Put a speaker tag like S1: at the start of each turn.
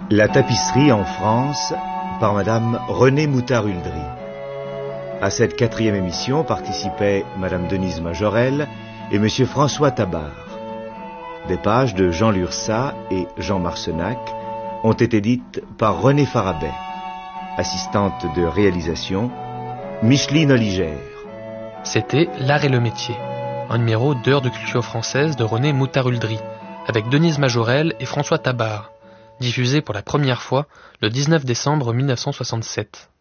S1: La tapisserie en France par Madame Renée Moutard-Huldry. À cette 4e émission participaient Madame Denise Majorel et Monsieur François Tabard. Des pages de Jean Lurçat et Jean Marcenac ont été dites par René Farabet. Assistante de réalisation, Micheline Oligère.
S2: C'était L'art et le métier, un numéro d'Heures de culture française de Renée Moutard-Huldry, avec Denise Majorel et François Tabard, diffusé pour la première fois le 19 décembre 1967.